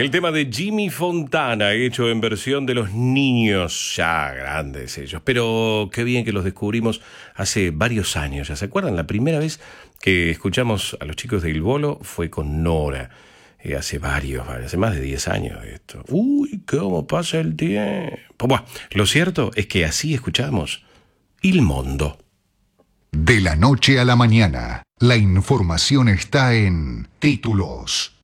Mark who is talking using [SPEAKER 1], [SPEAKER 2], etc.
[SPEAKER 1] El tema de Jimmy Fontana, hecho en versión de Los Niños, ya grandes ellos, pero qué bien que los descubrimos hace varios años. ¿Ya se acuerdan? La primera vez que escuchamos a los chicos de Il Bolo fue con Nora, hace hace más de 10 años de esto. Uy, cómo pasa el tiempo. Buah, lo cierto es que así escuchamos Il Mondo.
[SPEAKER 2] De la noche a la mañana, la información está en Títulos.